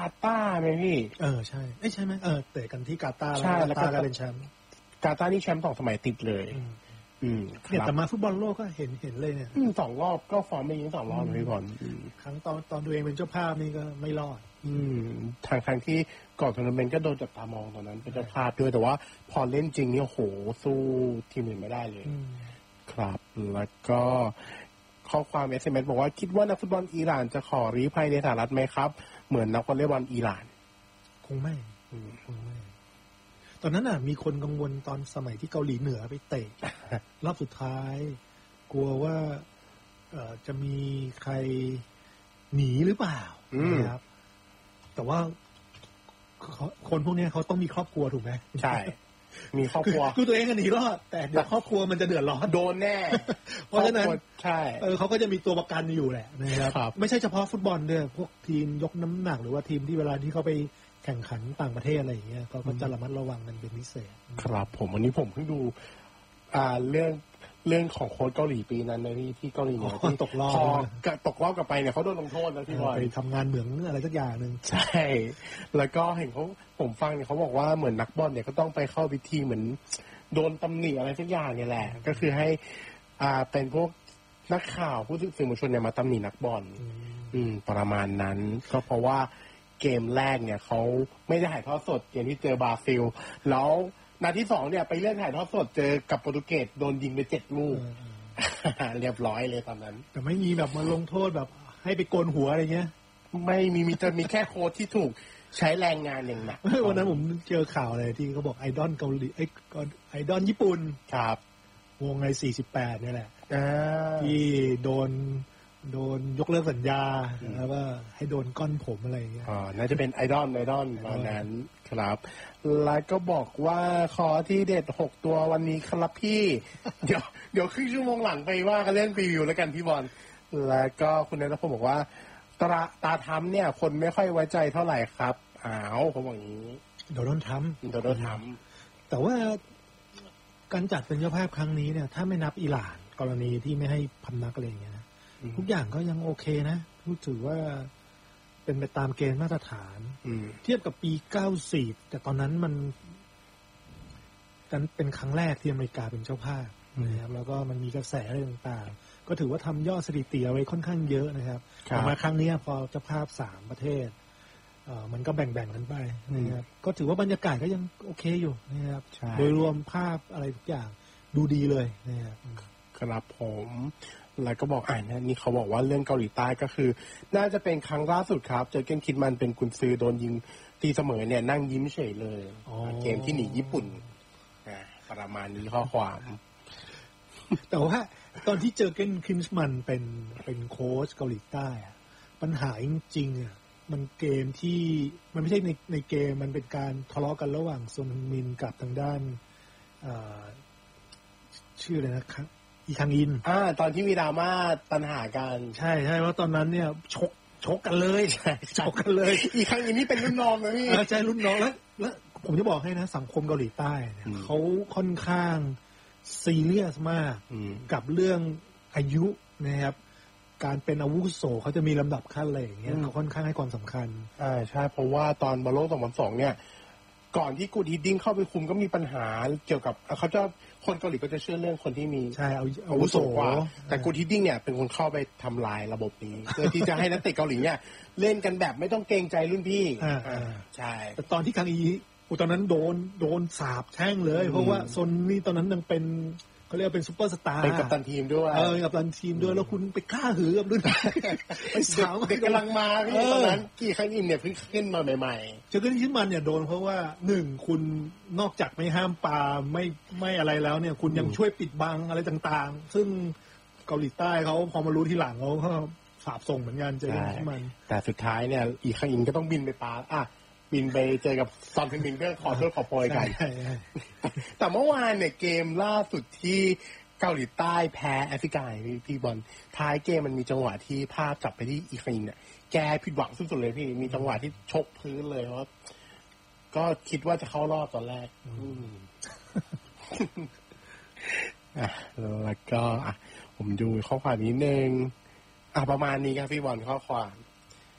าตาร์ไหมพี่ใช่ใช่ไหมเตะกันที่กาตาร์แล้วกาตาร์ก็เป็นแชมป์กาตาร์นี่แชมป์2 สมัยติดเลยเนี่ยแต่มาฟุตบอลโลกก็เห็นเลยเนี่ย 2 รอบก็ฟอร์มไม่ยิง2 รอบพี่บอลครั้งตอนตัวเองเป็นเจ้าภาพนี่ก็ไม่รอดทางที่ก่อนทัวร์นาเมนต์ก็โดนจับตามองตอนนั้นเป็นเจ้าภาพด้วยแต่ว่าพอเล่นจริงนี่โหสู้ทีมอื่นไม่ได้เลยครับแล้วก็ข้อความ SMS บอกว่าคิดว่านักฟุตบอลอิหร่านจะขอลี้ภัยในสหรัฐไหมครับเหมือนนักวอลเลย์บอลอิหร่านคงไม่ตอนนั้นน่ะมีคนกังวลตอนสมัยที่เกาหลีเหนือไปเตะ รอบสุดท้ายกลัวว่าจะมีใครหนีหรือเปล่านะครับแต่ว่าคนพวกนี้เขาต้องมีครอบครัวถูกไหมใช่มีครอบครัวคือตัวเองก็หนีรอดแต่เดี๋ยวครอบครัวมันจะเดือดร้อนโดนแน่เพราะฉะนั้นใช่เขาก็จะมีตัวประกันอยู่แหละนะครับไม่ใช่เฉพาะฟุตบอลด้วยพวกทีมยกน้ำหนักหรือว่าทีมที่เวลาที่เขาไปแข่งขันต่างประเทศอะไรอย่างเงี้ยเขาก็จะระมัดระวังกันเป็นพิเศษครับผมวันนี้ผมเพิ่งดูเรื่องของโค้ชเกาหลีปีนั้นนะที่เกาหลีเนี่ยที่ตกรอบกลับไปเนี่ยเขาโดนลงโทษนะพี่บอยไปทำงานเหมืองอะไรสักอย่างนึงใช่แล้วก็เห็นผมฟังเนี่ยเขาบอกว่าเหมือนนักบอลเนี่ยก็ต้องไปเข้าพิธีเหมือนโดนตำหนิอะไรสักอย่างเนี่ยแหละก็คือให้เป็นพวกนักข่าวผู้สื่อมวลชนเนี่ยมาตำหนินักบอลประมาณนั้นก็เพราะว่าเกมแรกเนี่ยเขาไม่ได้ถ่ายทอดสดเกมที่เจอบราซิลแล้วนาที2เนี่ยไปเลื่อนถ่ายทอดสดเจอกับโปรตุเกสโดนยิงไป7 ลูกเรียบร้อยเลยตอนนั้นแต่ไม่มีแบบมาลงโทษแบบให้ไปโกนหัวอะไรเงี้ยไม่มีแค่โค้ชที่ถูกใช้แรงงานอย่างหนักวันนั้นผมเจอข่าวอะไรที่เขาบอกไอดอลเกาหลีไอดอลญี่ปุ่นครับวงใน48นี่แหละที่โดนยกเลิกสัญญาแล้วว่าให้โดนก้อนผมอะไรอย่างเงี้ยน่าจะเป็นไอดอลตอนนั้นครับแล้วก็บอกว่าขอที่เด็ด6 ตัววันนี้ครับพี่ เดี๋ยวครึ่งชั่วโมงหลังไปว่ากันเล่นรีวิวแล้วกันพี่บอลแล้วก็คุณณัฐพงศ์บอกว่าตาทำเนี่ยคนไม่ค่อยไว้ใจเท่าไหร่ครับเขาบอกอย่างนี้โดนทำแต่ว่าการจัดเป็นเจ้าภาพครั้งนี้เนี่ยถ้าไม่นับอิหร่านกรณีที่ไม่ให้พำนักอะไรอย่างเงี้ยทุกอย่างก็ยังโอเคนะถือว่าเป็นไปตามเกณฑ์มาตรฐานเทียบกับปี94แต่ตอนนั้นมันเป็นครั้งแรกที่อเมริกาเป็นเจ้าภาพนะครับแล้วก็มันมีกระแสอะไรต่างๆก็ถือว่าทำยอดสถิติเอาไว้ค่อนข้างเยอะนะครับแต่มาครั้งนี้พอเจ้าภาพ3 ประเทศมันก็แบ่งกันไปนะครับก็ถือว่าบรรยากาศก็ยังโอเคอยู่นะครับโดยรวมภาพอะไรทุกอย่างดูดีเลยนะครับครับผมแล้วก็บอกนี่เขาบอกว่าเรื่องเกาหลีใต้ก็คือน่าจะเป็นครั้งล่าสุดครับเจอเกนคิดมันเป็นกุนซือโดนยิงตีเสมอเนี่ยนั่งยิ้มเฉยเลยเกมที่หนีญี่ปุ่นประมาณนี้ข้อความแต่ว่าตอนที่เจอเกนคิดมันเป็นโค้ชเกาหลีใต้ปัญหาจริงๆมันเกมที่มันไม่ใช่ในเกมมันเป็นการทะเลาะกันระหว่างซงมินกับทางด้านชื่ออะไรนะครับอีคังอินตอนที่มีดราม่าปัญหากันใช่เพราะตอนนั้นเนี่ยชกกันเลยชกกันเลยอีคังอินนี่เป็นรุ่นน้องนะพี่ใช่รุ่นน้องแล้วผมจะบอกให้นะสังคมเกาหลีใต้เนี่ยเขาค่อนข้างซีเรียสมากกับเรื่องอายุนะครับการเป็นอาวุโสเขาจะมีลำดับขั้นอะไรอย่างเงี้ยเขาค่อนข้างให้ความสำคัญใช่เพราะว่าตอนบอลโลก2002เนี่ยก่อนที่กูดฮิดดิ้งเข้าไปคุมก็มีปัญหาเกี่ยวกับเขาจะคนเกาหลีก็จะเชื่อเรื่องคนที่มีอาวุโสกว่าแต่กูดฮิดดิ้งเนี่ยเป็นคนเข้าไปทำลายระบบนี้เพื่อที่จะให้นักเตะเกาหลีเนี่ยเล่นกันแบบไม่ต้องเกรงใจรุ่นพี่ใช่แต่ตอนที่คังอีตอนนั้นโดนสาบแช่งเลยเพราะว่าซนนี่ตอนนั้นยังเป็นเขาเรียกเป็นซุปเปอร์สตาร์เป็นกัปตันทีมด้วยกัปตันทีมด้วยแล้วคุณไปกล้าหือกับรุ่นไปสาวเด็กกำลังมาพี่ตอนนั้นกี่ครั้งอินเนี่ยเพิ่งขึ้นมาใหม่ๆจะขึ้นขึ้นมันเนี่ยโดนเพราะว่า1คุณนอกจากไม่ห้ามปาไม่อะไรแล้วเนี่ยคุณยังช่วยปิดบังอะไรต่างๆซึ่งเกาหลีใต้เขาพอมารู้ทีหลังเขาก็สาบส่งเหมือนกันเจอขึ้นมันแต่สุดท้ายเนี่ยอีครั้งอินก็ต้องบินไปปาบินไปเจอกับซอนเทนมิงเพื่อขอโทษขอโพยกันแต่เมื่อวานเนี่ยเกมล่าสุดที่เกาหลีใต้แพ้แอฟริกาพี่บอลท้ายเกมมันมีจังหวะที่ภาพจับไปที่อีคานินเนี่ยแกผิดหวังสุดๆเลยพี่มีจังหวะที่ชกพื้นเลยเพราะก็คิดว่าจะเข้ารอบตอนแรกแล้วก็ผมดูข้อความนิดนึงประมาณนี้ครับพี่บอลข้อความ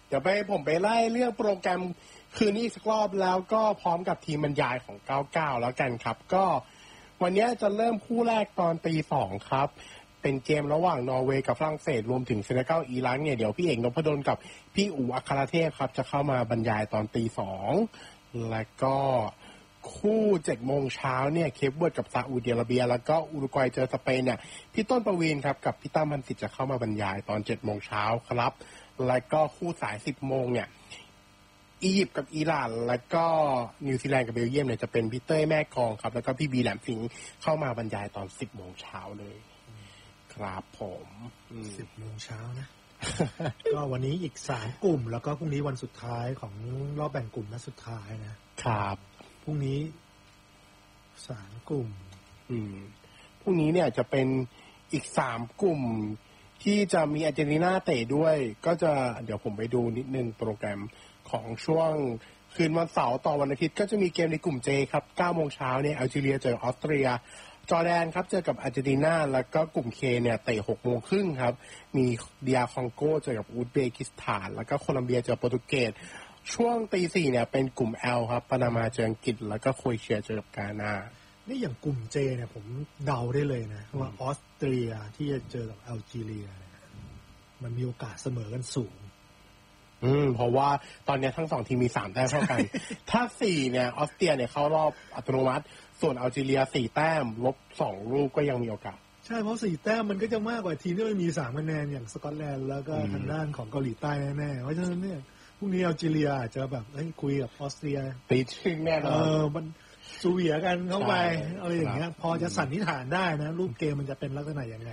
เดี๋ยวผมไปไล่เรื่องโปรแกรมคืนนี้อีกสักรอบแล้วก็พร้อมกับทีมบรรยายของ99แล้วกันครับก็วันนี้จะเริ่มคู่แรกตอนตี 2ครับเป็นเกมระหว่างนอร์เวย์กับฝรั่งเศสรวมถึงเซเนกัลอิรักเนี่ยเดี๋ยวพี่เอกนพดลกับพี่อู๋อัครเทพครับจะเข้ามาบรรยายตอนตี 2และก็คู่7 โมงเช้าเนี่ยเคปเวิร์ดกับซาอุดิอาระเบียแล้วก็อุรุกวัยเจอสเปนเนี่ยพี่ต้นประวีณครับกับพี่ตั้มพันศิษย์จะเข้ามาบรรยายตอน7 โมงเช้าครับแล้วก็คู่สาย10 โมงเนี่ยอียิปต์กับอิหร่านแล้วก็นิวซีแลนด์กับเบลเยียมเนี่ยจะเป็นพี่เต้ยแม่กองครับแล้วก็พี่บีแหลมสิงห์เข้ามาบรรยายตอน10 โมงเช้าเลยครับผม 10 โมงเช้านะ ก็วันนี้อีก3 กลุ่มแล้วก็พรุ่งนี้วันสุดท้ายของรอบแบ่งกลุ่มนัดสุดท้ายนะครับพรุ่งนี้3 กลุ่มพรุ่งนี้เนี่ยจะเป็นอีก3 กลุ่มที่จะมีอาร์เจนตินาเตะด้วยก็จะเดี๋ยวผมไปดูนิดนึงโปรแกรมของช่วงคืนวันเสาร์ต่อวันอาทิตย์ก็จะมีเกมในกลุ่ม J ครับ 9 โมงเช้าเนี่ยอัลจีเรียเจอออสเตรียจอร์แดนครับเจอกับอาร์เจนตินาแล้วก็กลุ่ม K เนี่ยเตะ 6 โมงครึ่งครับมีดีอาร์คองโกเจอกับอุซเบกิสถานแล้วก็โคลัมเบียเจอโปรตุเกสช่วงตี 4เนี่ยเป็นกลุ่ม L ครับปานามาเจออังกฤษแล้วก็โครเอเชียเจอกับกานานี่อย่างกลุ่ม J เนี่ยผมเดาได้เลยนะว่าออสเตรียที่จะเจอกับอัลจีเรียมันมีโอกาสเสมอกันสูงเพราะว่าตอนนี้ทั้ง2 ทีมมี3 แต้มเท่ากัน ถ้า4เนี่ยออสเตรียเนี่ยเข้ารอบอัตโนมัติส่วนอัลจีเรีย4 แต้มลบ2 ลูกก็ยังมีโอกาสใช่เพราะ4 แต้มมันก็จะมากกว่าทีมที่ไม่มี3 คะแนนอย่างสกอตแลนด์แล้วก็ทางด้านของเกาหลีใต้แน่ๆเพราะฉะนั้นเนี่ยพรุ่งนี้อัลจีเรียอาจจะแบบคุยกับออสเตรียตีชิงแน่นอนมันซูเวียกันเข้าไปอะไรอย่างเงี้ยพอจะสันนิษฐานได้นะรูปเกมมันจะเป็นลักษณะยังไง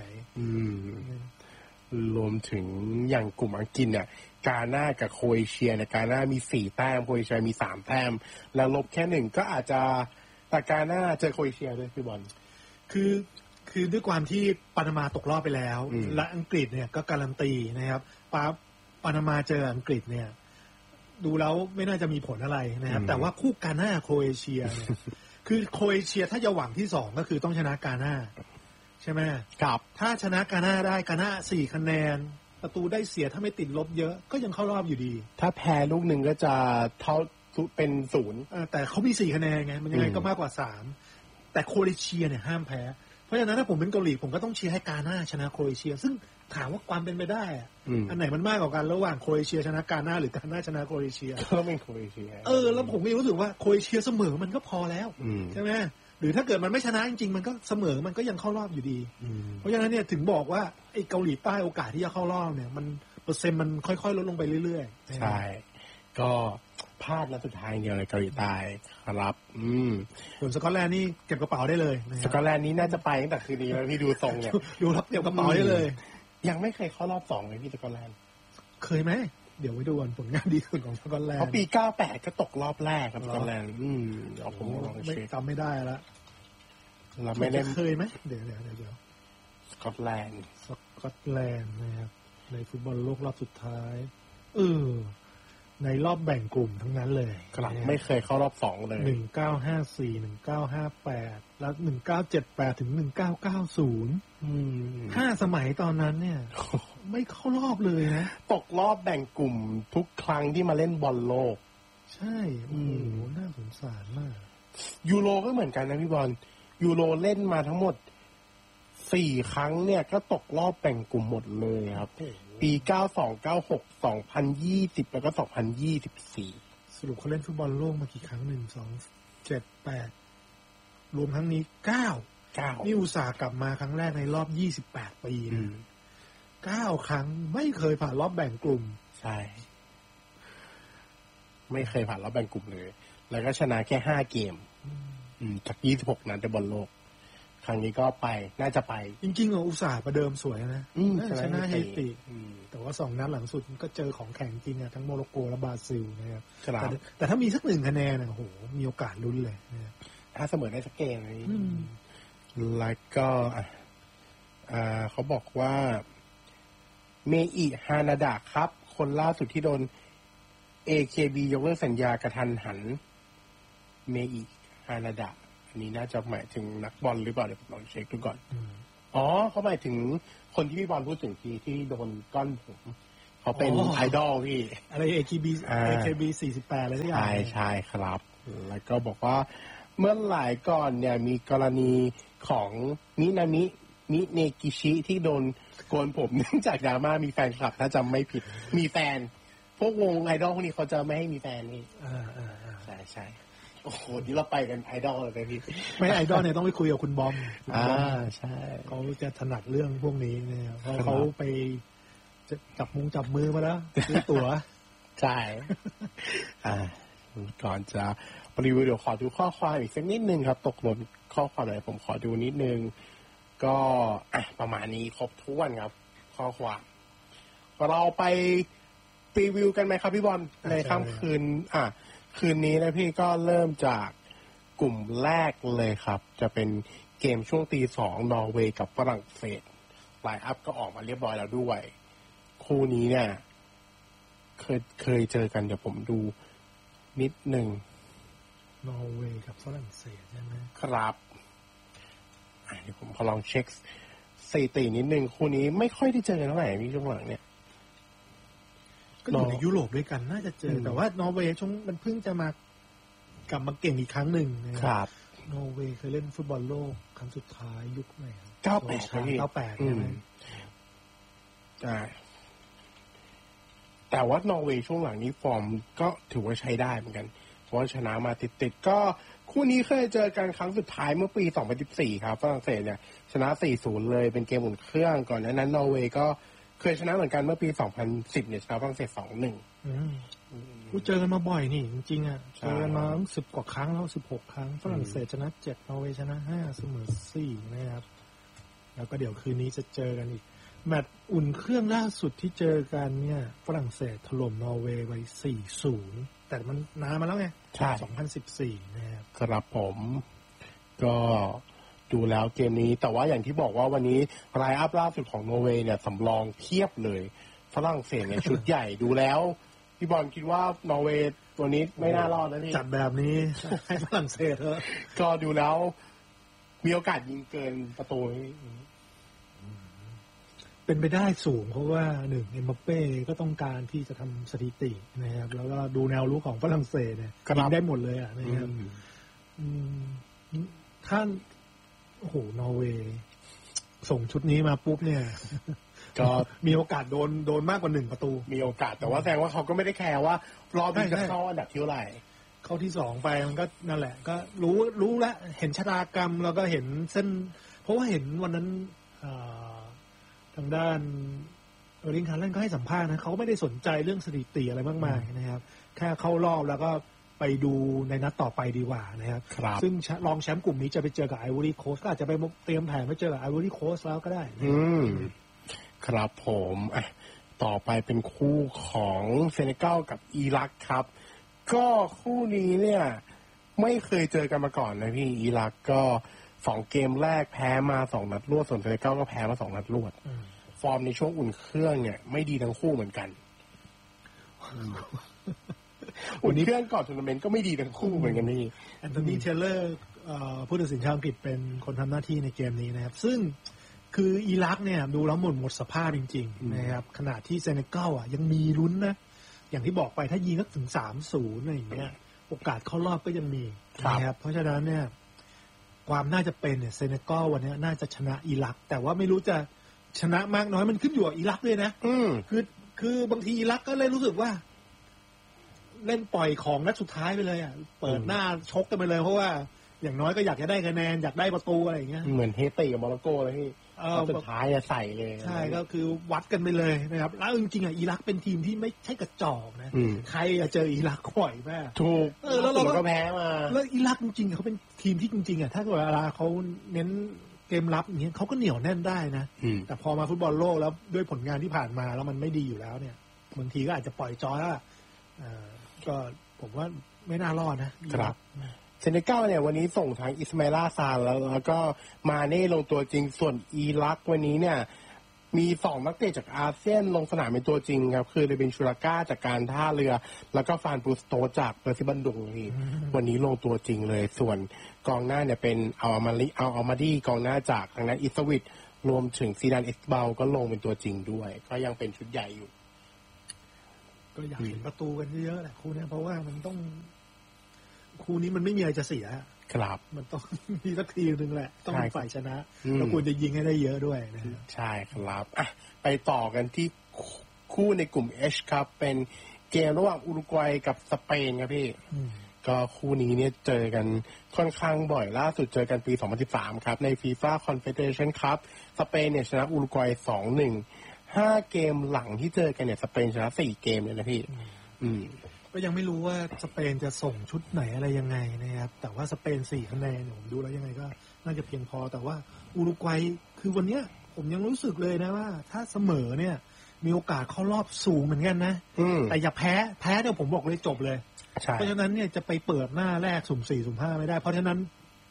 รวมถึงอย่างกลุ่มอังกฤษเนี่ยกาน่ากับโครเอเชียเนี่ยกาน่ามี4 แต้มโครเอเชียมี3 แต้มแล้วลบแค่1ก็อาจจะแต่กาน่าเจอโครเอเชียด้วยพี่บอลคือด้วยความที่ปานามาตกรอบไปแล้วและอังกฤษเนี่ยก็การันตีนะครับปานามาเจออังกฤษเนี่ยดูแล้วไม่น่าจะมีผลอะไรนะครับแต่ว่าคู่กาน่าโครเอเชียเนี่ยคือโครเอเชียถ้าจะหวังที่2ก็คือต้องชนะกาน่าใช่ไหมครับถ้าชนะกาน่าได้กาน่า4 คะแนนประตูได้เสียถ้าไม่ติดลบเยอะก็ยังเข้ารอบอยู่ดีถ้าแพ้ลูกหนึ่งก็จะเท่าเป็น0 แต่เขามี4 คะแนนไงมันยังไงก็มากกว่า3แต่โครเอเชียเนี่ยห้ามแพ้เพราะฉะนั้นถ้าผมเป็นเกาหลีผมก็ต้องเชียร์ให้กาน่าชนะโครเอเชียซึ่งถามว่าความเป็นไปได้อันไหนมันมากกว่ากันระหว่างโครเอเชียชนะกาน่าหรือกาน่าชนะโครเอเชียก็เป็นโครเอเชียแล้วผมก็รู้สึกว่าโครเอเชียเสมอมันก็พอแล้วใช่ไหมหรือถ้าเกิดมันไม่ชนะจริงๆมันก็เสมอมันก็ยังเข้ารอบอยู่ดีเพราะฉะนั้นเนี่ยถึงบอกว่าไอ้เกาหลีใต้โอกาสที่จะเข้ารอบเนี่ยมันเปอร์เซ็นต์มันค่อยๆลดลงไปเรื่อยๆใช่ก็พลาดแล้วสุดท้ายเดียวเลยเกาหลีใต้ครับส่วนสกอตแลนด์นี่เก็บกระเป๋าได้เลยสกอตแลนด์นี้น่าจะไปตั้งแต่คืนนี้แล้วพี่ดูทรงเนี่ยดูรับเก็บกระเป๋าได้เลยยังไม่เคยเข้ารอบ2เลยพี่สกอตแลนด์เคยไหมเดี๋ยวไปดูผลงานดีสุดของสกอตแลนด์เพราะปี98ก็ตกรอบแรกครับสกอตแลนด์ผมลองเช็คจำไม่ได้ละเราไม่ได้เคยไหมเดี๋ยวสกอตแลนด์นะครับในฟุตบอลโลกรอบสุดท้ายในรอบแบ่งกลุ่มทั้งนั้นเลยครับไม่เคยเข้ารอบ2เลย 1954 1958แล้ว1978ถึง1990 5 สมัยตอนนั้นเนี่ยไม่เข้ารอบเลยนะตกรอบแบ่งกลุ่มทุกครั้งที่มาเล่นบอลโลกใช่น่าสงสารมากยูโรก็เหมือนกันนะพี่บอลยูโรเล่นมาทั้งหมด4 ครั้งเนี่ยก็ตกรอบแบ่งกลุ่มหมดเลยครับปี92 96 2020แล้วก็2024 สรุปเขาเล่นฟุตบอลโลกมากี่ครั้ง1 2 7 8รวมทั้งนี้9นี่อุตส่าห์กลับมาครั้งแรกในรอบ28 ปีนะ9 ครั้งไม่เคยผ่านรอบแบ่งกลุ่มใช่ไม่เคยผ่านรอบแบ่งกลุ่มเลยแล้วก็ชนะแค่5 เกมจาก26นัดในบอลโลกครั้งนี้ก็ไปน่าจะไปจริงๆอุตส่าห์ประเดิมสวยนะชนะเฮติแต่ว่า2 นัดหลังสุดก็เจอของแข็งจริงทั้งโมร็อกโกและบราซิลนะครับแต่ถ้ามีสัก1 คะแนนโอ้โหมีโอกาสลุ้นเลยถ้าเสมอได้สักเกมนี้แล้วก็เขาบอกว่าเมอิฮานาดะครับคนล่าสุดที่โดน AKB ยกเลิกสัญญากระทันหันเมอิฮานาดะอันนี้น่าจะหมายถึงนักบอลหรือเปล่าเดี๋ยวผมลองเช็คดูก่อนเขาหมายถึงคนที่พี่บอลพูดถึงที่โดนก้อนผมเขาเป็นไอดอลพี่อะไร AKB 48อะไรทุกอย่างใช่ครับแล้วก็บอกว่าเมื่อหลายก่อนเนี่ยมีกรณีของมินามิมิเนกิชิที่โดนโกนผมเนื่องจากดราม่ามีแฟนคลับถ้าจำไม่ผิดมีแฟนพวกวงไอดอลพวกนี้เขาจะไม่ให้มีแฟนนี่ใช่โอ้โหนี่เราไปกันไอดอลเลยพี่ไม่ไอดอลเนี่ยต้องไปคุยกับคุณบอมใช่เขาจะถนัดเรื่องพวกนี้เนี่ยเพราะเขาไปจับมือมาแล้วซื้อตั๋วใช่ก่อนจะรีวิวเดี๋ยวขอดูข้อความอีกสักนิดนึงครับตกหล่นข้อความไหนผมขอดูนิดนึงก็ประมาณนี้ครบถ้วนครับข้อความเราไปรีวิวกันไหมครับพี่บอลในค่ำคืนคืนนี้นะพี่ก็เริ่มจากกลุ่มแรกเลยครับจะเป็นเกมช่วงตี 2นอร์เวย์กับฝรั่งเศสไลน์อัพก็ออกมาเรียบร้อยแล้วด้วยคู่นี้เนี่ยเคยเจอกันเดี๋ยวผมดูนิดนึงนอร์เวย์กับฝรั่งเศสใช่ไหมครับเดี๋ยวผมลองเช็คสถิตินิดนึงคู่นี้ไม่ค่อยได้เจอกันเท่าไหร่พี่ช่วงหลังเนี่ยก็อยู่ในยุโรปด้วยกันน่าจะเจอแต่ว่านอร์เวย์ช่วงมันเพิ่งจะกลับมาเก่งอีกครั้งหนึ่งนะครับนอร์เวย์เคยเล่นฟุตบอลโลกครั้งสุดท้ายยุคไหน 98 ใช่ไหมแต่ว่านอร์เวย์ช่วงหลังนี้ฟอร์มก็ถือว่าใช้ได้เหมือนกันเพราะชนะมาติดก็คู่นี้เคยเจอกันครั้งสุดท้ายเมื่อปี2014ครับฝรั่งเศสเนี่ยชนะ 4-0 เลยเป็นเกมอุ่นเครื่องก่อนหน้านั้นนอร์เวย์ก็เคยชนะเหมือนกันเมื่อปี2010เนี่ยชนะฝรั่งเศส 2-1 เจอกันมาบ่อยนี่จริงๆอ่ะเจอกันมา10 กว่าครั้งแล้ว16 ครั้งฝรั่งเศสชนะ7นอร์เวย์ชนะ5เสมอ4นะครับแล้วก็เดี๋ยวคืนนี้จะเจอกันอีกแมตช์อุ่นเครื่องล่าสุดที่เจอกันเนี่ยฝรั่งเศสถล่มนอร์เวย์ไป 4-0 แต่มันนานมาแล้วไงใช่ 2014นะครับครับผมก็ดูแล้วเกมนี้แต่ว่าอย่างที่บอกว่าวันนี้ไลน์อัพล่าสุดของนอร์เวย์เนี่ยสำรองเพียบเลยฝรั่งเศสเนี่ยชุดใหญ่ดูแล้วพี่บอลคิดว่านอร์เวย์ตัวนี้ไม่น่ารอดนะพี่จัดแบบนี้ให้ฝรั่งเศสเถอะก็ดูแล้วมีโอกาสยิงเกินประตูเป็นไปได้สูงเพราะว่าหนึ่งเอ็มบัปเป้ก็ต้องการที่จะทำสถิตินะครับแล้วก็ดูแนวรู้ของฝรั่งเศสเนี่ยยิงได้หมดเลยอ่ะนะครับท่านโอ้โหนอร์เวย์ส่งชุดนี้มาปุ๊บเนี่ยก็มีโอกาสโดนมากกว่า1 ประตูมีโอกาสแต่ว่าแสดงว่าเขาก็ไม่ได้แคร์ว่ารอบนี้จะเข้าอันดับที่เท่าไหร่เข้าที่2ไปมันก็นั่นแหละก็รู้แล้วเห็นชะตากรรมแล้วก็เห็นเส้นเพราะว่าเห็นวันนั้นทางด้านเออร์ลิง ฮาแลนด์ก็ให้สัมภาษณ์นะเขาไม่ได้สนใจเรื่องสถิติอะไรมากมายนะครับแค่เข้ารอบแล้วก็ไปดูในนัดต่อไปดีกว่านะครับซึ่งรองแชมป์กลุ่มนี้จะไปเจอกับไอวอรี่โคสต์ก็อาจจะไปเตรียมแผนไปเจอกับไอวอรี่โคสต์แล้วก็ได้ครับผมต่อไปเป็นคู่ของเซเนกัลกับอิรักครับก็คู่นี้เนี่ยไม่เคยเจอกันมาก่อนนะพี่อิรักก็2 เกมแรกแพ้มา2 นัดรวดส่วนเซเนกัลก็แพ้มา2 นัดรวดฟอร์มในช่วงอุ่นเครื่องเนี่ยไม่ดีทั้งคู่เหมือนกันอุ่นเครื่องก่อนทัวร์นาเมนต์ก็ไม่ดีทั้งคู่เหมือนกันนี่แอนโทนีเทเลอร์ผู้ตัดสินชาวอังกฤษเป็นคนทำหน้าที่ในเกมนี้นะครับซึ่งคืออิรักเนี่ยดูแล้วหมดสภาพจริงๆนะครับขณะที่เซเนกัลยังมีลุ้นนะอย่างที่บอกไปถ้ายิงถึง 3-0 อะไรอย่างเงี้ยโอกาสเข้ารอบก็ยังมีนะครับเพราะฉะนั้นเนี่ยความน่าจะเป็นเนี่ยเซเนกัลวันนี้น่าจะชนะอิรักแต่ว่าไม่รู้จะชนะมากน้อยมันขึ้นอยู่กับอิรักด้วยนะคือบางทีอิรักก็เลยรู้สึกว่าเล่นปล่อยของนัดสุดท้ายไปเลยอ่ะเปิดหน้าชกกันไปเลยเพราะว่าอย่างน้อยก็อยากจะได้คะแนนอยากได้ประตูอะไรอย่างเงี้ยเหมือนเฮติกับโมร็อกโกเลยพี่สุดท้ายจะใส่เลยใช่ก็คือวัดกันไปเลยนะครับแล้วจริงๆอ่ะอิรักเป็นทีมที่ไม่ใช่กระจอกนะใครจะเจออิรักข่อยแม่ถูกแล้วเราก็แพ้มาแล้วอิรักจริงๆเขาเป็นทีมที่จริงๆอ่ะถ้าเวลาเขาเน้นเกมรับอย่างเงี้ยเขาก็เหนียวแน่นได้นะแต่พอมาฟุตบอลโลกแล้วด้วยผลงานที่ผ่านมาแล้วมันไม่ดีอยู่แล้วเนี่ยบางทีก็อาจจะปล่อยจอยก็ผมว่าไม่น่ารอดนะครับเซเนกัลเนี่ยวันนี้ส่งทางอิสมาอิล ซานแล้วก็มาเน่ลงตัวจริงส่วนอิรักวันนี้เนี่ยมี2 นักเตะจากอาเซียนลงสนามเป็นตัวจริงครับคือเดบินชูราก้าจากการท่าเรือแล้วก็ฟานบูสโตจากเปอร์ซิบันดุงนี่วันนี้ลงตัวจริงเลยส่วนกองหน้าเนี่ยเป็นอัลมาดีกองหน้าจากทางนั้นอิสวิตรวมถึงซีดานเอสเบลก็ลงเป็นตัวจริงด้วยก็ยังเป็นชุดใหญ่อยู่ก็อยากเห็นประตูกันเยอะๆแหละคู่นี้เพราะว่ามันต้องคู่นี้มันไม่มีอะไรจะเสียครับมันต้องมีสักทีนึงแหละต้องเป็นฝ่ายชนะแล้วควรจะยิงให้ได้เยอะด้วยนะใช่ครับไปต่อกันที่คู่ในกลุ่ม H ครับเป็นเกมระหว่างอุรุกวัยกับสเปนครับพี่ก็คู่นี้เนี่ยเจอกันค่อนข้างบ่อยล่าสุดเจอกันปี 2013 ครับใน FIFA Confederation Cup สเปนเนี่ยชนะอุรุกวัย 2-1 5 เกมหลังที่เจอกันเนี่ยสเปนชนะ 4 เกมเลยนะพี่ก็ยังไม่รู้ว่าสเปนจะส่งชุดไหนอะไรยังไงนะครับแต่ว่าสเปน4คะแนนผมดูแล้วยังไงก็น่าจะเพียงพอแต่ว่าอุรุกวัยคือวันเนี้ยผมยังรู้สึกเลยนะว่าถ้าเสมอเนี่ยมีโอกาสเข้ารอบสูงเหมือนกันนะแต่อย่าแพ้เดี๋ยวผมบอกเลยจบเลยเพราะฉะนั้นเนี่ยจะไปเปิดหน้าแรกสุ่ม4สุ่ม5ไม่ได้เพราะฉะนั้น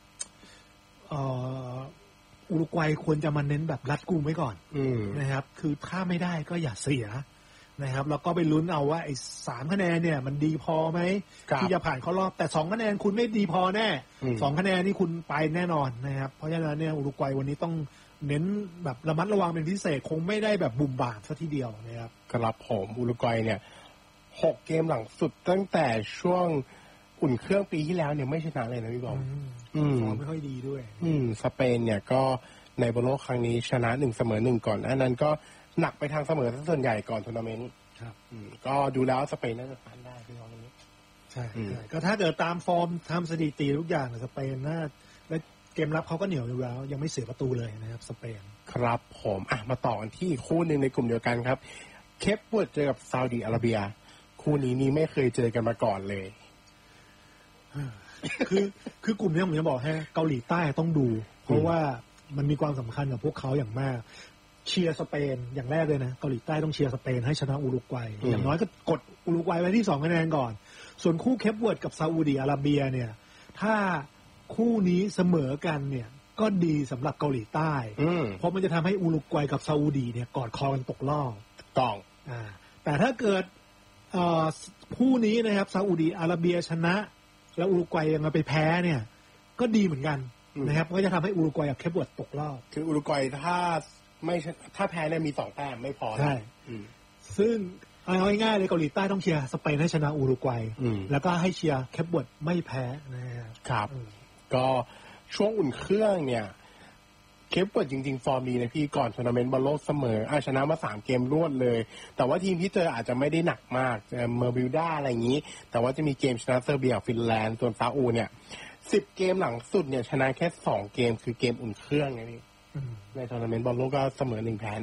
อุรุกวัยควรจะมาเน้นแบบรัดกุมไว้ก่อนนะครับคือถ้าไม่ได้ก็อย่าเสียนะครับแล้วก็ไปลุ้นเอาว่าไอ้3คะแนนเนี่ยมันดีพอไหมที่จะผ่านเข้ารอบแต่2คะแนนคุณไม่ดีพอแน่2คะแนนนี่คุณไปแน่นอนนะครับเพราะฉะนั้นเนี่ยอุรุกวัยวันนี้ต้องเน้นแบบระมัดระวังเป็นพิเศษคงไม่ได้แบบบุ่มบ่ามซะทีเดียวนะครับครับผมอุรุกวัยเนี่ย6 เกมหลังสุดตั้งแต่ช่วงอุ่นเครื่องปีที่แล้วเนี่ยไม่ชนะเลยนะพี่บอมฟอร์มไม่ค่อยดีด้วยสเปนเนี่ยก็ในบอลโลกครั้งนี้ชนะ1เสมอ1ก่อนอันนั้นก็หนักไปทางเสมอส่วนใหญ่ก่อนทัวร์นาเมนต์ครับก็ดูแล้วสเปนน่าจะผ่านได้พี่น้องนี้ใช่ก็ถ้าเกิดตามฟอร์มทำสถิติทุกอย่างสเปนน่าและเกมรับเขาก็เหนียวอยู่แล้วยังไม่เสียประตูเลยนะครับสเปนครับผมมาต่อกันที่คู่หนึ่งในกลุ่มเดียวกันครับเคปเวิร์ดเจอกับซาอุดิอาระเบียคู่นี้นี่ไม่เคยเจอกันมาก่อนเลยคือกลุ่มนี้ผมจะบอกให้เกาหลีใต้ต้องดูเพราะว่ามันมีความสำคัญกับพวกเขาอย่างมากเชียร์สเปนอย่างแรกเลยนะเกาหลีใต้ต้องเชียร์สเปนให้ชนะอุรุกวัยอย่างน้อยก็กดอุรุกวัยไว้ที่2คะแนนก่อนส่วนคู่เคปเวิร์ดกับซาอุดิอาระเบียเนี่ยถ้าคู่นี้เสมอกันเนี่ยก็ดีสำหรับเกาหลีใต้เพราะมันจะทำให้อุรุกวัยกับซาอุดีเนี่ยกอดคอกันตกรอบต้องแต่ถ้าเกิดคู่นี้นะครับซาอุดิอาระเบียชนะแล้วอุรุกวัยยังมาไปแพ้เนี่ยก็ดีเหมือนกันนะครับก็จะทำให้อุรุกวัยกับเคปเวิร์ดตกรอบคืออุรุกวัยถ้าแพ้เนี่ยมี2 แต้มไม่พอใช่ซึ่งเอาง่ายๆเลยเกาหลีใต้ต้องเชียร์สเปนให้ชนะอุรุกวัยแล้วก็ให้เชียร์เคปเวิร์ดไม่แพ้นะครับก็ช่วงอุ่นเครื่องเนี่ยเคปเวิร์ดจริงๆฟอร์มดีนะพี่ก่อนทัวร์นาเมนต์บอลโลกเสมอชนะมา3 เกมรวดเลยแต่ว่าทีมที่เจออาจจะไม่ได้หนักมากเมอร์บิลดาอะไรอย่างนี้แต่ว่าจะมีเกมชนะเซอร์เบียฟินแลนด์ส่วนซาอุเนี่ย10 เกมหลังสุดเนี่ยชนะแค่2 เกมคือเกมอุ่นเครื่องไงพี่ในทัวร์นาเมนต์บอลโลกก็เสมอ1แพ้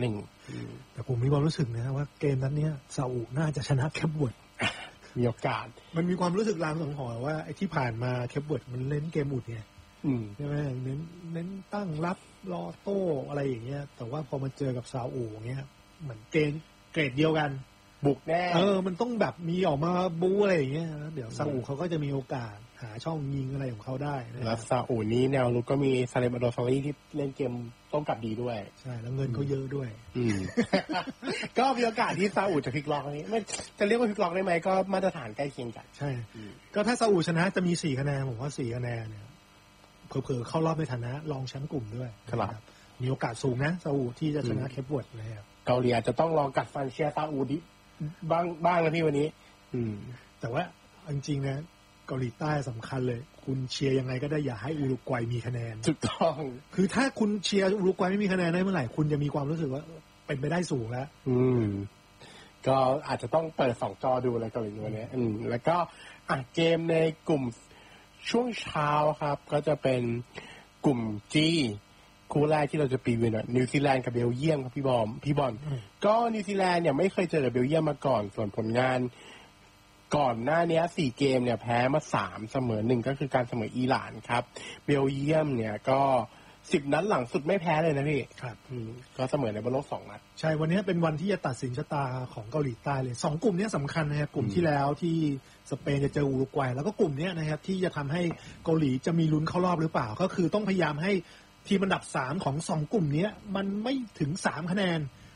1 แต่ผมมีความรู้สึกนะว่าเกมนั้นเนี่ยซาอุน่าจะชนะเคปเวิร์ดมีโอกาสมันมีความรู้สึกลางสังหรณ์ว่าไอ้ที่ผ่านมาเคปเวิร์ดมันเล่นเกมอุ่นไงใช่ไหมเน้นตั้งรับรอโต้อะไรอย่างเงี้ยแต่ว่าพอมาเจอกับซาอุเงี้ยเหมือนเกรดเดียวกันบุกแน่มันต้องแบบมีออกมาบู๊อะไรอย่างเงี้ยเดี๋ยวซาอุเขาก็จะมีโอกาสหาช่องยิงอะไรของเขาได้แล้วซาอุนี้แนวลุกก็มีซาเลมอโดซารีที่เล่นเกมต้องกลับดีด้วยใช่แล้วเงินเขาเยอะด้วยก็มีโอกาสที่ซาอุจะพลิกล็อกนี้ไม่จะเรียกว่าพลิกล็อกได้ไหมก็มาตรฐานใกล้เคียงกันใช่ก็ถ้าซาอุชนะจะมี4 คะแนนผมว่า4 คะแนนเนี่ยเผลอๆเข้ารอบในฐานะรองแชมป์กลุ่มด้วยครับมีโอกาสสูงนะซาอุที่จะชนะเคปเวิร์ดนะครับเกาหลีอาจจะต้องลองกัดฟันเชียร์ซาอุดิบ้างนะพี่วันนี้แต่ว่าจริงๆนะเกาหลีใต้สำคัญเลยคุณเชียร์ยังไงก็ได้อย่าให้อุรุกวัยมีคะแนนถูกต้องคือถ้าคุณเชียร์อุรุกวัยไม่มีคะแนนได้เมื่อไหร่คุณจะมีความรู้สึกว่าเป็นไปได้สูงแล้วก็อาจจะต้องเปิด2 จอดูเลยเกาหลีวันนี้แล้วก็เกมในกลุ่มช่วงเช้าครับก็จะเป็นกลุ่ม G คู่แรกที่เราจะปีวินนิวซีแลนด์กับเบลเยียมครับพี่บอลก็นิวซีแลนด์เนี่ยไม่เคยเจอกับเบลเยียมมาก่อนส่วนผลงานก่อนหน้านี้4 เกมเนี่ยแพ้มา3เสมอ1ก็คือการเสมออิหร่านครับเบลเยียมเนี่ยก็10 นัดหลังสุดไม่แพ้เลยนะพี่ครับก็เสมอในบอลโลก2 นัดใช่วันนี้เป็นวันที่จะตัดสินชะตาของเกาหลีใต้เลย2 กลุ่มนี้สำคัญนะครับกลุ่มที่แล้วที่สเปนจะเจออุรุกวัยแล้วก็กลุ่มนี้นะครับที่จะทำให้เกาหลีจะมีลุ้นเข้ารอบหรือเปล่าก็คือต้องพยายามให้ทีมอันดับ3ของ2 กลุ่มนี้มันไม่ถึง3 คะแนน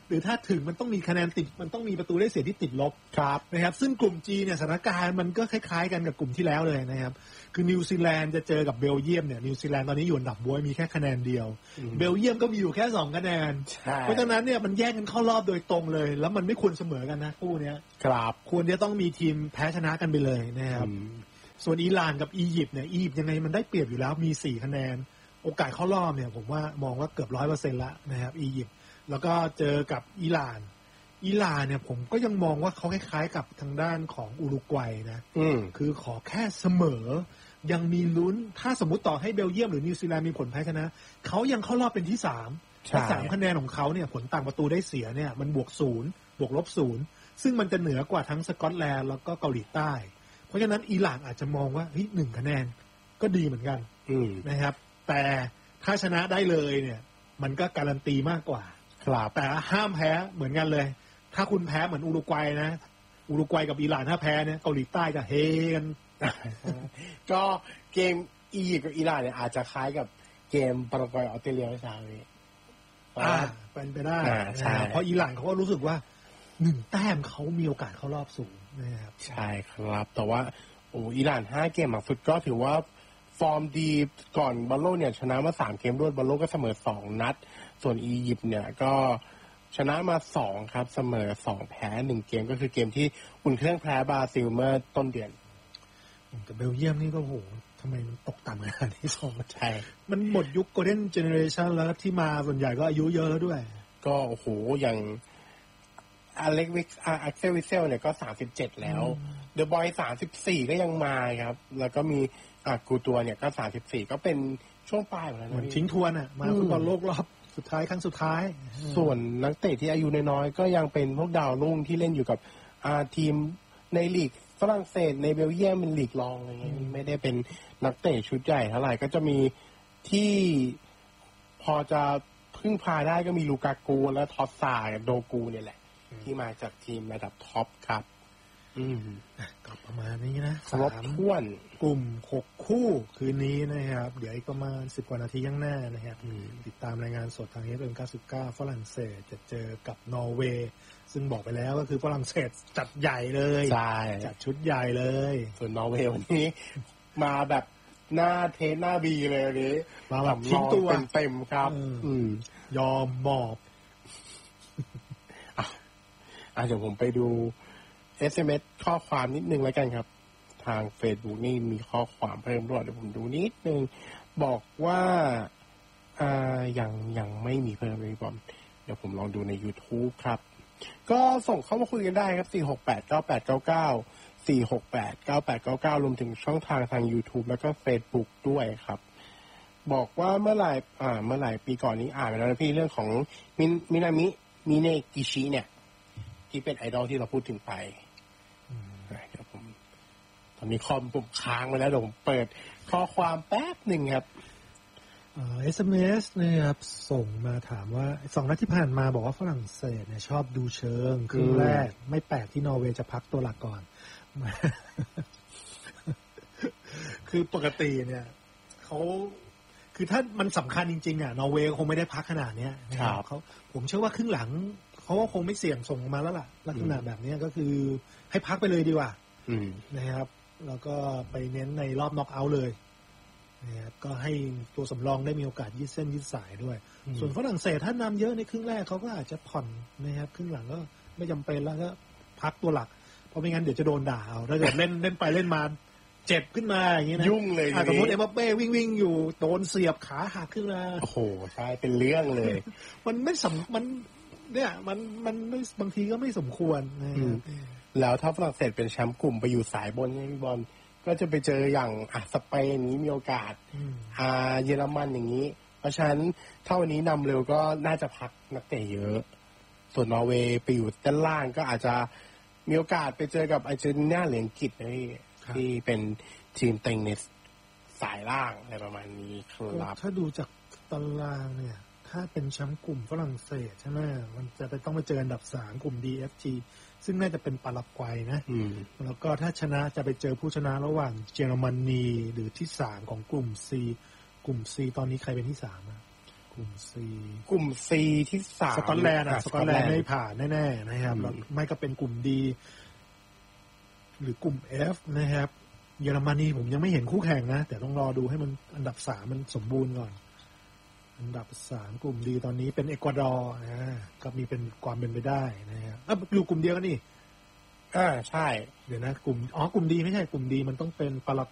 หรือถ้าถึงมันต้องมีคะแนนติดมันต้องมีประตูได้เสียที่ติดลบครับนะครับซึ่งกลุ่ม G เนี่ยสถานการณ์มันก็คล้ายๆกันกับกลุ่มที่แล้วเลยนะครับคือนิวซีแลนด์จะเจอกับเบลเยียมเนี่ยนิวซีแลนด์ตอนนี้อยู่อันดับบ๊วยมีแค่คะแนนเดียวเบลเยียมก็มีอยู่แค่2คะแนนเพราะฉะนั้นเนี่ยมันแย่งกันเข้ารอบโดยตรงเลยแล้วมันไม่ควรเสมอกันนะคู่เนี้ยครับควรจะต้องมีทีมแพ้ชนะกันไปเลยนะครับส่วนอิหร่านกับอียิปต์เนี่ยอียิปต์ยังไงมันได้เปรียบอยู่แล้วมี4คะแนนโอกาสเข้ารอบเนี่ยผมว่ามองว่าเกือบ 100% ละนะครับอียิปต์แล้วก็เจอกับอิหร่านเนี่ยผมก็ยังมองว่าเขาคล้ายๆกับทางด้านของอุรุกวัยนะคือขอแค่เสมอยังมีลุ้นถ้าสมมติต่อให้เบลเยียมหรือนิวซีแลนด์มีผลแพ้ชนะเขายังเข้ารอบเป็นที่3และ3คะแนนของเขาเนี่ยผลต่างประตูได้เสียเนี่ยมันบวก0บวกลบ0ซึ่งมันจะเหนือกว่าทั้งสกอตแลนด์แล้วก็เกาหลีใต้เพราะฉะนั้นอิหร่านอาจจะมองว่าเฮ้ย1คะแนนก็ดีเหมือนกันนะครับแต่ถ้าชนะได้เลยเนี่ยมันก็การันตีมากกว่าแต่ห้ามแพ้เหมือนกันเลยถ้าคุณแพ้เหมือนอุรุกวัยนะอุรุกวัยกับอิหร่านถ้าแพ้เนี่ยเกาหลีใต้จะเฮกันก็เกมอียิปต์กับอิหร่านเนี่ยอาจจะคล้ายกับเกมปารากวัยออสเตรเลียเมื่อเช้านี้เป็นไปได้เพราะอิหร่านเขาก็รู้สึกว่า1แต้มเขามีโอกาสเข้ารอบสูงนะครับใช่ครับแต่ว่าอิหร่าน5เกมหลังสุดก็ถือว่าฟอร์มดีก่อนบอลโลกเนี่ยชนะมา3เกมรวดบอลโลกก็เสมอ2นัดส่วนอียิปต์เนี่ยก็ชนะมา2ครับเสมอ2แพ้1เกมก็คือเกมที่อุ่นเครื่องแพ้บราซิลเมื่อต้นเดือนแต่เบลเยียมนี่ก็โหทำไมมันตกต่ำขนาดนี้ใช่มันหมดยุคโกลเด้นเจเนอเรชันแล้วที่มาส่วนใหญ่ก็อายุเยอะแล้วด้วยก็โอ้โหอย่างอเล็กเซลวิเซลเนี่ยก็37แล้วเดอะบอย34ก็ยังมาครับแล้วก็มีกูตัวเนี่ยก็34ก็เป็นช่วงปลายแล้วเหมือนทิ้งทวนมาฟุตบอลโลกรอบสุดท้ายครั้งสุดท้ายส่วนนักเตะที่อายุน้อยๆก็ยังเป็นพวกดาวรุ่งที่เล่นอยู่กับทีมในลีกฝรั่งเศสในเบลเยียมเป็นลีกรองอะไรเงี้ยไม่ได้เป็นนักเตะชุดใหญ่เท่าไหร่ก็จะมีที่พอจะพึ่งพาได้ก็มีลูกากูและทอสซากับโดกูเนี่ยแหละที่มาจากทีมระดับท็อปครับก็ประมาณนี้นะครบถ้วนกลุ่ม6คู่คืนนี้นะครับเดี๋ยวอีกประมาณ10กว่านาทีข้างหน้านะครับติดตามรายงานสดทาง FM 99ฝรั่งเศสจะเจอกับนอร์เวย์ซึ่งบอกไปแล้วก็คือฝรั่งเศสจัดใหญ่เลยจัดชุดใหญ่เลยส่วนนอร์เวย์วันนี้มาแบบหน้าเทสหน้าบีเลยวันนี้มาแบบทิ้งตัวเต็มครับยอมมอบเดี๋ยวผมไปดู SMS ข้อความนิดนึงแล้วกันครับทาง Facebook นี่มีข้อความเพิ่มด้วยเดี๋ยวผมดูนิดนึงบอกว่ายังไม่มีเพิ่มเลยบอมเดี๋ยวผมลองดูใน YouTube ครับก็ส่งเข้ามาคุยกันได้ครับ4689899 4689899รวมถึงช่องทาง YouTube แล้วก็ Facebook ด้วยครับบอกว่าเมื่อไหร่ปีก่อนนี้ไปแล้วนะพี่เรื่องของมินามิมิเนกิชิเนี่ยที่เป็นไอดอลที่เราพูดถึงไปเดี๋ยวผมตอนนี้คอมผมค้างไว้แล้วเดี๋ยวผมเปิดข้อความแป๊บหนึ่งครับ SMS นะครับส่งมาถามว่า2นัดที่ผ่านมาบอกว่าฝรั่งเศสเนี่ยชอบดูเชิงครึ่งแรกไม่แปลกที่นอร์เวย์จะพักตัวหลักก่อน คือปกติเนี่ยเขาคือถ้ามันสำคัญจริงๆนอร์เวย์คงไม่ได้พักขนาดนี้นะครับผมเชื่อว่าครึ่งหลังเขาก็คงไม่เสี่ยงส่งมาแล้วล่ะลักษณะแบบนี้ก็คือให้พักไปเลยดีกว่านะครับแล้วก็ไปเน้นในรอบน็อกเอาท์เลยนะครับก็ให้ตัวสำรองได้มีโอกาสยืดเส้นยืดสายด้วยส่วนฝรั่งเศสถ้านำเยอะในครึ่งแรกเขาก็อาจจะผ่อนนะครับครึ่งหลังก็ไม่จำเป็นแล้วก็พักตัวหลักเพราะไม่งั้นเดี๋ยวจะโดนด่าเอาถ้าเกิดเล่นไปเล่นมาเจ็บขึ้นมาอย่างนี้นะยุ่งเลยสมมติเอ็มบัปเป้วิ่งอยู่โดนเสียบขาหักขึ้นมาโอ้โหใช่เป็นเรื่องเลยมันไม่มันเนี่ยมันบางทีก็ไม่สมควรนะครับแล้วถ้าฝรั่งเศสเป็นแชมป์กลุ่มไปอยู่สายบนนี่พี่บอลก็จะไปเจออย่างสเปนนี้มีโอกาสเยอรมันอย่างนี้เพราะฉะนั้นถ้าวันนี้นำเร็วก็น่าจะพักนักเตะเยอะส่วนนอร์เวย์ไปอยู่ด้านล่างก็อาจจะมีโอกาสไปเจอกับอาร์เจนตินาหรืออังกฤษที่เป็นทีมเต็งในสายล่างอะไรประมาณนี้ครับถ้าดูจากตารางเนี่ยถ้าเป็นแชมป์กลุ่มฝรั่งเศสใช่ไหมมันจะไปต้องไปเจออันดับ3กลุ่ม DFG ซึ่งน่าจะเป็นปารากวัยนะแล้วก็ถ้าชนะจะไปเจอผู้ชนะระหว่างเยอรมนีหรือที่3ของกลุ่ม C กลุ่ม C ตอนนี้ใครเป็นที่3 กลุ่ม C กลุ่ม C ที่3 สกอตแลนด์สกอตแลนด์ไม่ผ่านแน่ๆนะครับแล้วไม่ก็เป็นกลุ่ม D หรือกลุ่ม F นะครับเยอรมนีผมยังไม่เห็นคู่แข่งนะแต่ต้องรอดูให้มันอันดับ3มันสมบูรณ์ก่อนอันดับ3กลุ่ม D ตอนนี้เป็นเอกวาดอร์ก็มีเป็นความเป็นไปได้นะครับอยู่กลุ่มเดียวกันนี่ใช่เดี๋ยวนะกลุ่ม กลุ่ม D ไม่ใช่กลุ่ม D มันต้องเป็นปาร